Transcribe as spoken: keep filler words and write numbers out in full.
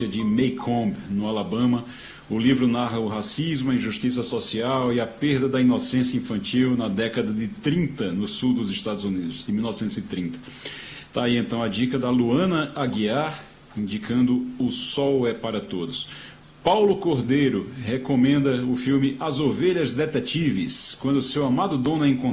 de Maycomb, no Alabama. O livro narra o racismo, a injustiça social e a perda da inocência infantil na década de trinta, no sul dos Estados Unidos, de mil novecentos e trinta. Está aí então a dica da Luana Aguiar, indicando O Sol é para Todos. Paulo Cordeiro recomenda o filme As Ovelhas Detetives, quando seu amado dono é encontrado